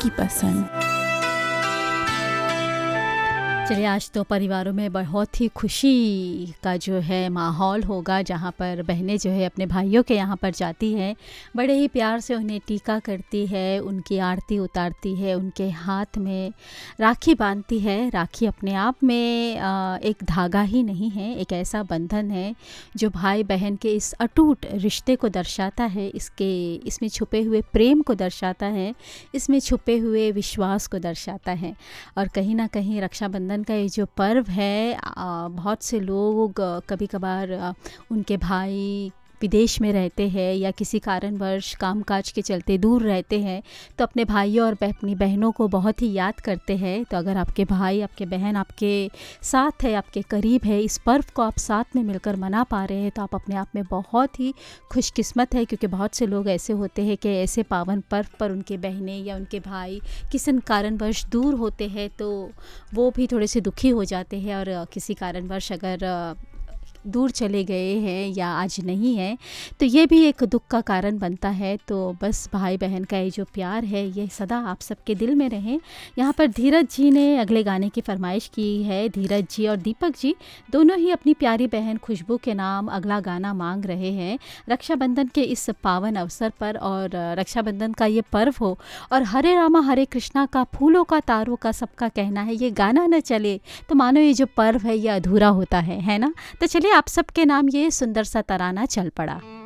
आपकी पसंद। चलिए, आज तो परिवारों में बहुत ही खुशी का जो है माहौल होगा, जहाँ पर बहनें जो है अपने भाइयों के यहाँ पर जाती हैं, बड़े ही प्यार से उन्हें टीका करती है, उनकी आरती उतारती है, उनके हाथ में राखी बांधती है। राखी अपने आप में एक धागा ही नहीं है, एक ऐसा बंधन है जो भाई बहन के इस अटूट रिश्ते को दर्शाता है, इसमें छुपे हुए प्रेम को दर्शाता है, इसमें छुपे हुए विश्वास को दर्शाता है। और कहीं ना कहीं रक्षाबंधन का ये जो पर्व है, बहुत से लोग कभी कभार उनके भाई विदेश में रहते हैं या किसी कारणवश कामकाज के चलते दूर रहते हैं, तो अपने भाइयों और अपनी बहनों को बहुत ही याद करते हैं। तो अगर आपके भाई, आपके बहन आपके साथ है, आपके करीब है, इस पर्व को आप साथ में मिलकर मना पा रहे हैं, तो आप अपने आप में बहुत ही खुशकिस्मत है। क्योंकि बहुत से लोग ऐसे होते हैं कि ऐसे पावन पर्व पर उनके बहनें या उनके भाई किसी कारणवश दूर होते हैं, तो वो भी थोड़े से दुखी हो जाते हैं। और किसी कारणवश अगर दूर चले गए हैं या आज नहीं है, तो ये भी एक दुख का कारण बनता है। तो बस भाई बहन का ये जो प्यार है, ये सदा आप सबके दिल में रहे। यहाँ पर धीरज जी ने अगले गाने की फरमाइश की है। धीरज जी और दीपक जी दोनों ही अपनी प्यारी बहन खुशबू के नाम अगला गाना मांग रहे हैं रक्षाबंधन के इस पावन अवसर पर। और रक्षाबंधन का ये पर्व हो और हरे रामा हरे कृष्णा का फूलों का तारों का सबका कहना है, ये गाना न चले तो मानो ये जो पर्व है ये अधूरा होता है ना। तो चलिए, आप सबके नाम ये सुंदर सा तराना चल पड़ा।